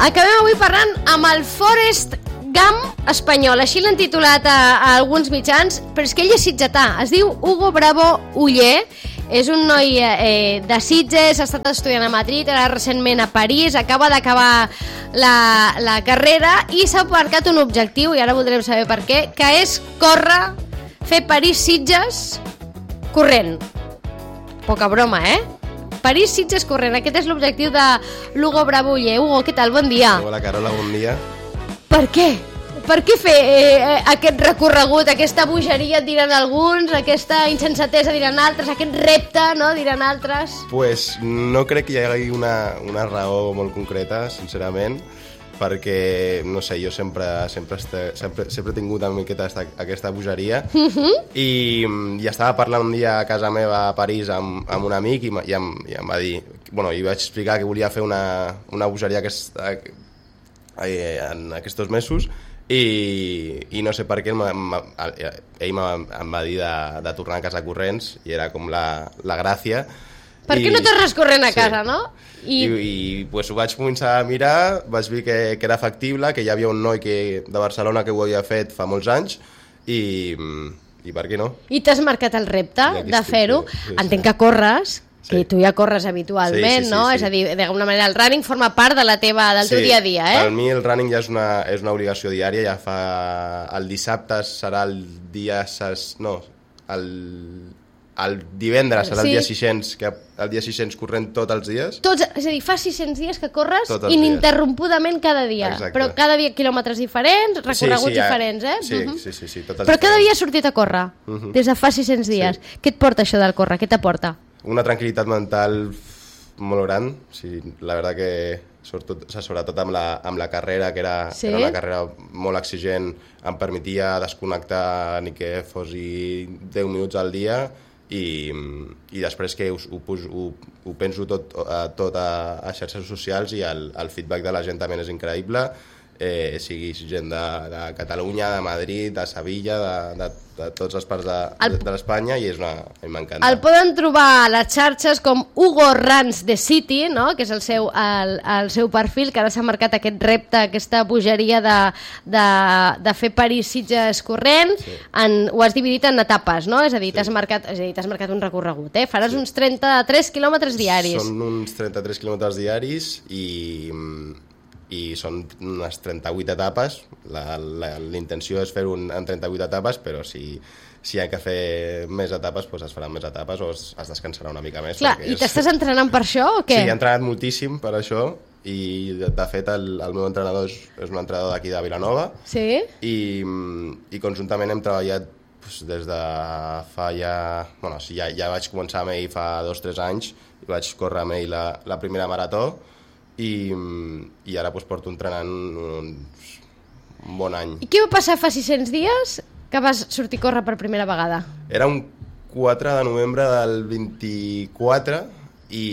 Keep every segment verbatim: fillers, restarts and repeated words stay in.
Acabem avui parlant amb el Forrest Gump espanyol, així l'han titulat a, a alguns mitjans, però és que ell és sitgetà, es diu Hugo Bravo Oller, és un noi eh, de Sitges, ha estat estudiant a Madrid, ara recentment a París, acaba d'acabar la, la carrera i s'ha marcat un objectiu, i ara voldrem saber per què, que és córrer, fer París-Sitges corrent. Poca broma, eh? París-Sitges corrent, aquest és l'objectiu de l'Hugo Bravo Oller. Hugo, què tal? Bon dia. Hola, Carola, bon dia. Per què? Per què fer eh, aquest recorregut, aquesta bogeria, diran alguns, aquesta insensatesa, diran altres, aquest repte, no?, diran altres? Pues no crec que hi hagi una, una raó molt concreta, sincerament, perquè, no sé, jo sempre sempre, este, sempre, sempre he tingut una miqueta esta, aquesta bogeria uh-huh. i, i estava parlant un dia a casa meva a París amb, amb un amic i, i, em, i em va dir, bueno, i vaig explicar que volia fer una, una bogeria aquesta, en aquests mesos i, i no sé per què ell em va dir de, de tornar a casa corrents i era com la, la gràcia. Per què no tornes corrent a casa, sí. no? I, I, i pues, ho vaig començar a mirar, vaig dir que, que era factible, que hi havia un noi que, de Barcelona que ho havia fet fa molts anys i, i per què no? I t'has marcat el repte de fer-ho. Sí, sí, Entenc sí. que corres, que sí. tu ja corres habitualment, sí, sí, sí, no? Sí. És a dir, d'alguna manera el running forma part de la teva, del sí. teu dia a dia, eh? Per mi el running ja és una, és una obligació diària, ja fa... El dissabte serà el dia... No, el... El divendres serà sí. el dia sis-cents, que el dia sis-cents corrent tots els dies. Tots, és a dir, fa sis-cents dies que corres ininterrompudament cada dia. Exacte. Però cada dia quilòmetres diferents, recorreguts sí, sí, ja. diferents, eh? Sí, uh-huh. sí, sí, sí, tots els Però diferents. Cada dia has sortit a córrer, uh-huh. des de fa sis-cents dies. Sí. Què et porta això del córrer? Què t'aporta? Una tranquil·litat mental molt gran. Sí, la veritat que, sobretot, sobretot amb la, amb la carrera, que era, sí. era una carrera molt exigent, em permetia desconnectar ni que fossi deu minuts al dia. I, i després que ho, ho, ho, ho penso tot, tot a, a xarxes socials i el, el feedback de la gent també és increïble, eh, sigui gent de, de Catalunya, de Madrid, de Sevilla, de, de, de totes les parts de, el, de, de l'Espanya i és una, m'encanta. El poden trobar a les xarxes com Hugo Runs the City, no? Que és el seu, el, el seu perfil, que ara s'ha marcat aquest repte, aquesta bogeria de, de, de fer París-Sitges corrent, sí. en, ho has dividit en etapes, no? És a dir, sí. t'has marcat, és a dir, t'has marcat un recorregut, eh? Faràs sí. uns trenta-tres quilòmetres diaris. Són uns trenta-tres quilòmetres diaris i... i són unes trenta-vuit etapes. La, la, la intenció és fer-ho en trenta-vuit etapes, però si, si hi ha que fer més etapes, doncs es faran més etapes o es, es descansarà una mica més. Clar, i és... t'estàs entrenant per això o què? Sí, he entrenat moltíssim per això i de, de fet el, el meu entrenador és, és un entrenador d'aquí de Vilanova sí? i, i conjuntament hem treballat doncs, des de fa ja... Bueno, sí, ja, ja vaig començar amb ell fa dos o tres anys i vaig córrer amb ell la, la primera marató i, i ara doncs, porto entrenant un, un bon any. I què va passar fa sis-cents dies que vas sortir a córrer per primera vegada? Era un quatre de novembre del vint-i-quatre i,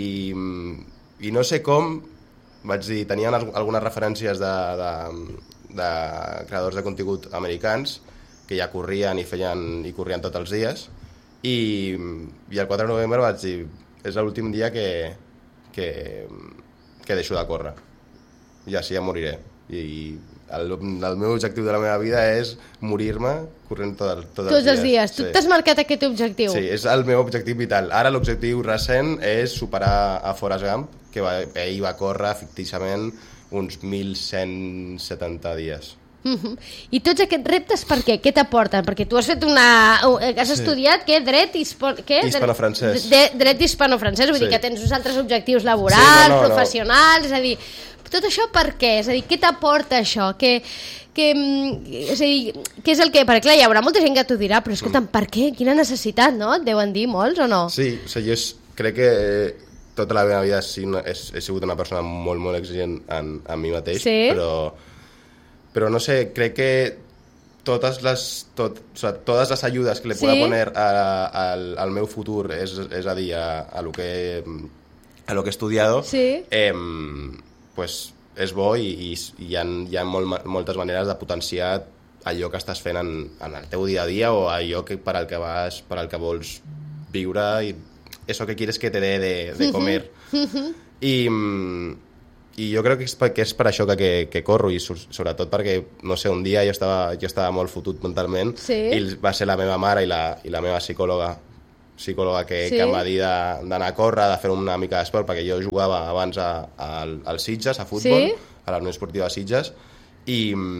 i no sé com, vaig dir, tenien algunes referències de, de, de creadors de contingut americans que ja corrien i feien i corrien tots els dies i, i el quatre de novembre vaig dir, és l'últim dia que, que que deixo de córrer i així ja moriré i el, el meu objectiu de la meva vida és morir-me corrent tot, tot tots els dies, dies. Tu sí. t'has marcat aquest objectiu? Sí, és el meu objectiu vital. Ara l'objectiu recent és superar a Forrest Gump, que va, ell va córrer ficticiament uns mil cent setanta dies. Uh-huh. I tots aquests reptes per què? Què t'aporten? Perquè tu has fet una... has estudiat, sí. què? Dret hispo... què? hispano-francès. De, dret hispano-francès, vull sí. dir que tens uns altres objectius laborals, sí, no, no, professionals, no. és a dir, tot això per què? És a dir, què t'aporta això? Que, que, és a dir, què és el que... Perquè clar, hi haurà molta gent que t'ho dirà, però escolta'm, per què? Quina necessitat, no? Et deuen dir molts o no? Sí, o sigui, jo crec que tota la meva vida he, he sigut una persona molt, molt exigent en, en mi mateix, sí. però... Però no sé, crec que totes les, tot, o sea, totes les ajudes que li sí. pueda poner a, a, al meu futur, és, és a dir, a, a, lo que, a lo que he estudiado, sí. eh, pues és bo i, i hi ha, hi ha molt, moltes maneres de potenciar allò que estàs fent en, en el teu dia a dia o allò que, per al que vas, per al que vols viure i eso que quieres que te dé de, de comer. Uh-huh. I... i jo crec que és, per, que és per això que, que, que corro, i sobretot perquè, no sé, un dia jo estava, jo estava molt fotut mentalment, sí. i va ser la meva mare i la, i la meva psicòloga psicòloga que, sí. que em va dir d'anar a córrer, de fer una mica d'esport, perquè jo jugava abans a, a, al Sitges, a futbol, sí. a la Unió Esportiva de Sitges, i,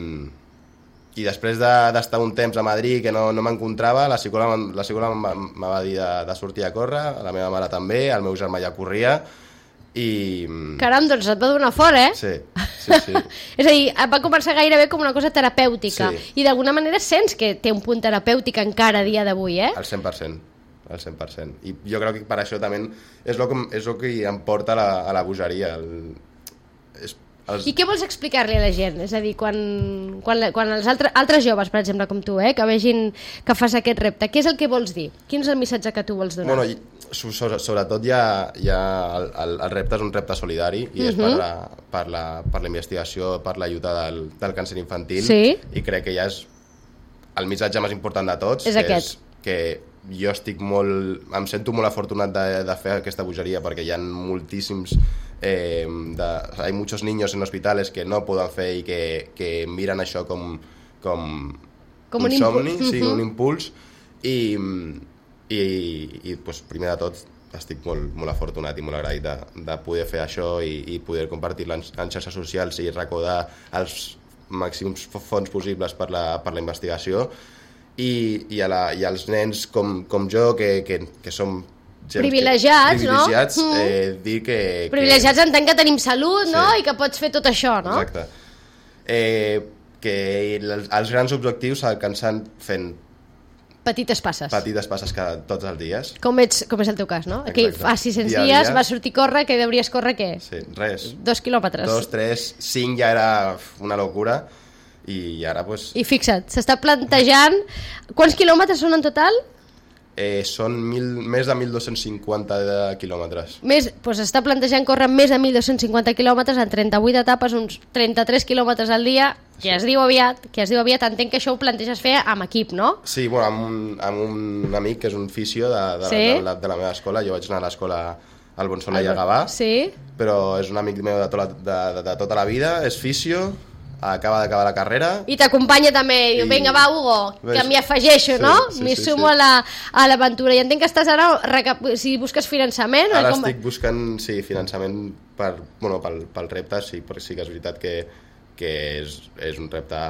i després d'estar de, un temps a Madrid que no, no m'encontrava, la psicòloga, la psicòloga em va dir de, de sortir a córrer, la meva mare també, el meu germà ja corria, i... Caram, doncs et va donar fort, eh? Sí, sí, sí. És a dir, va començar gairebé com una cosa terapèutica, sí. i d'alguna manera sents que té un punt terapèutic encara a dia d'avui, eh? Al cent per cent, al cent per cent. I jo crec que per això també és el que, és el que em porta a la, a la bogeria. El, és, els... I què vols explicar-li a la gent? És a dir, quan, quan, quan els altres, altres joves, per exemple, com tu, eh, que vegin que fas aquest repte, què és el que vols dir? Quin és el missatge que tu vols donar? Bueno, sobre, sobretot hi ha, hi ha el, el, el repte és un repte solidari, i és uh-huh. per, la, per, la, per la investigació, per la lluita del, del càncer infantil, sí. i crec que ja és el missatge més important de tots, és, que és que jo estic molt, em sento molt afortunat de, de fer aquesta bogeria, perquè hi ha moltíssims eh, de, hay muchos niños en hospitales que no poden fer i que, que miren això com, com, com un, un somni, impuls. sí, un impuls, i, i, i pues, primer de tot estic molt, molt afortunat i molt agraït de, de poder fer això i, i poder compartir-la en, en xarxes socials i recaudar els màxims fons possibles per la, per la investigació, i, i, a la, i als nens com, com jo, que, que, que som privilegiats, que, privilegiats no? eh, dir que... Privilegiats que... entenc que tenim salut, sí. no? I que pots fer tot això, no? Exacte. Eh, que els, els grans objectius s'alcancen fent petites passes. Petites passes cada, tots els dies. Com, ets, com és el teu cas, no? Aquí fa sis-cents dia dies dia. Vas sortir a córrer, que hauries córrer què? Sí, res. Dos quilòmetres. Dos, tres, cinc ja era una locura. I ara pues... I fixa't, s'està plantejant... Quants quilòmetres són en total? Eh, són mil, més de mil dos-cents cinquanta de quilòmetres. Més, doncs està plantejant córrer més de mil dos-cents cinquanta quilòmetres en trenta-vuit etapes, uns trenta-tres quilòmetres al dia, que es diu aviat, que es diu aviat, entenc que això ho planteges fer amb equip, no? Sí, bueno, amb un, amb un amic que és un fisio de, de, sí? de, la, de la meva escola. Jo vaig anar a l'escola al Bonsola i a Gavà, sí? Però és un amic meu de, to la, de, de, de tota la vida, és fisio, acaba d'acabar la carrera. I t'acompanya també, i diu, vinga, va, Hugo, que m'hi afegeixo, sí, no? Sí, m'hi sí, sumo sí. a l'aventura. I entenc que estàs ara, si busques finançament... Ara com... estic buscant, sí, finançament per, bueno, pel, pel repte, sí, perquè sí que és veritat que, que és, és un repte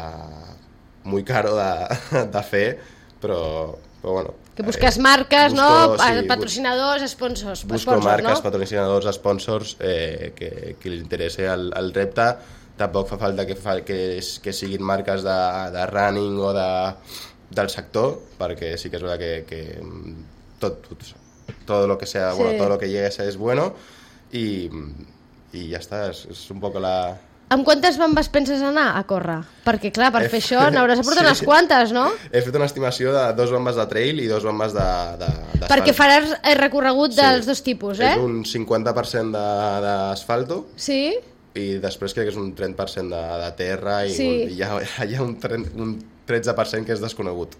molt caro de, de fer, però, però bueno... Que busques eh, marques, busco, no? Sí, Patrocinadors, sponsors. Busco sponsors, marques, no? patrocinadors, sponsors, eh, que, que li interessi el, el repte. Tampoc fa falta que, fa, que, que siguin marques de, de running o de, del sector, perquè sí que és veritat que, que tot, tot, todo lo que sea, sí. bueno, todo lo que llegue es bueno, i, i ja està, és, és un poc la... Amb quantes bambes penses anar a córrer? Perquè, clar, per fer això n'hauràs de portar sí. unes quantes, no? He fet una estimació de dos bambes de trail i dos bambes de, de, d'asfalt. Perquè faràs el recorregut sí. dels dos tipus, eh? És un cinquanta per cent d'asfalto. Sí. I després crec que és un trenta per cent de, de terra i, sí. un, i hi ha, hi ha un, un tretze per cent que és desconegut,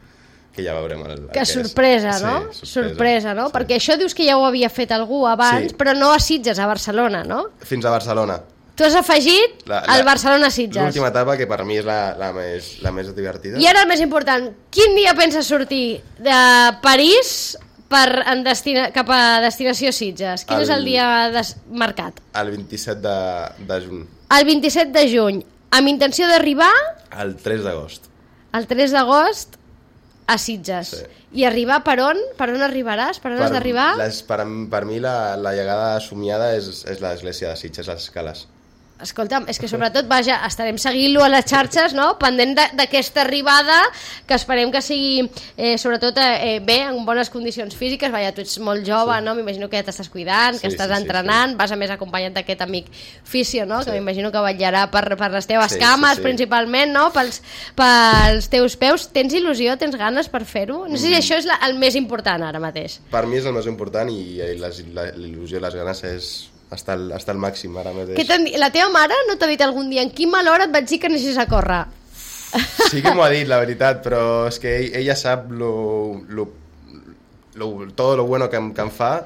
que ja veurem el, el que, que sorpresa, és. no? Sí, sorpresa, sorpresa, no? Sí. Perquè això dius que ja ho havia fet algú abans, sí. però no a Sitges, a Barcelona, no? Fins a Barcelona. Tu has afegit la, la, el Barcelona-Sitges. L'última etapa, que per mi és la, la, més, la més divertida. I ara el més important, quin dia penses sortir de París per en destina, cap a destinació Sitges? Quin el, és el dia des, marcat? El vint-i-set de, de juny. El vint-i-set de juny, amb intenció d'arribar... El tres d'agost. El tres d'agost a Sitges. Sí. I arribar per on? Per on arribaràs? Per on per, has d'arribar? Per, per mi la, la llegada somiada és, és l'església de Sitges, les escales. Escolta'm, és que sobretot, vaja, estarem seguint-lo a les xarxes, no?, pendent d'aquesta arribada, que esperem que sigui, eh, sobretot, eh, bé, en bones condicions físiques. Vaja, tu ets molt jove, sí. no?, m'imagino que ja t'estàs cuidant, que sí, estàs sí, entrenant, sí, sí. vas a més acompanyat d'aquest amic fisio, no?, sí. que m'imagino que vetllarà per, per les teves sí, cames, sí, sí. principalment, no?, pels, pels teus peus. Tens il·lusió, tens ganes per fer-ho? No sé si això és la, el més important ara mateix. Per mi és el més important, i, i la, la, l'il·lusió i les ganes és... Està al, està al màxim ara mateix. Que la teva mare no t'ha dit algun dia en quin mal hora et vaig dir que anessis a córrer? Sí que m'ho ha dit, la veritat, però és que ella sap lo, lo, lo, todo lo bueno que em, que em fa,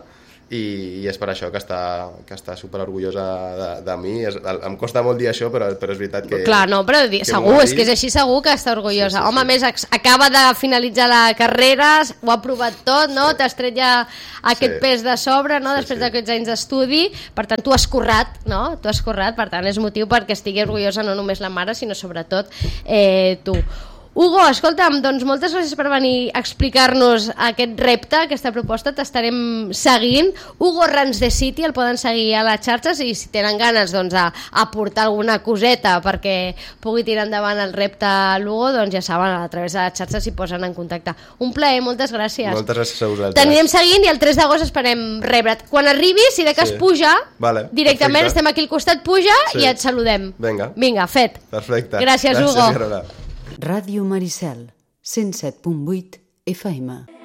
i, i és per això que està, que està super orgullosa de, de mi. És, em costa molt dir això, però, però és veritat que... Clar, no, però que segur, és que és així segur que està orgullosa. Sí, sí, Home, sí. més, acaba de finalitzar la carrera, ho ha provat tot, no? Sí. T'has tret ja aquest sí. pes de sobre, no? Sí, després sí. d'aquests anys d'estudi, per tant, tu has currat, no? Tu has currat, per tant, és motiu perquè estigui orgullosa no només la mare, sinó sobretot eh, tu. Hugo, escolta'm, doncs moltes gràcies per venir a explicar-nos aquest repte, aquesta proposta, t'estarem seguint. Hugo Runs the City, el poden seguir a les xarxes i si tenen ganes doncs, a aportar alguna coseta perquè pugui tirar endavant el repte a l'Hugo, doncs ja saben, a través de les xarxes s'hi posen en contacte. Un plaer, moltes gràcies. Moltes gràcies a vosaltres. T'anirem seguint i el tres d'agost esperem rebre't. Quan arribi, si de cas sí. puja, vale, directament perfecte. Estem aquí al costat, puja sí. i et saludem. Vinga. Vinga, fet. Perfecte. Gràcies, gràcies Hugo. Gràcies, Ràdio Maricel, cent set punt vuit F M.